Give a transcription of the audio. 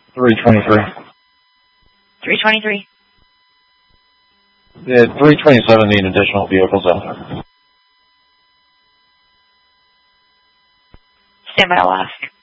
323. 323. Yeah, 327 need additional vehicles out there. Stand by, I'll ask.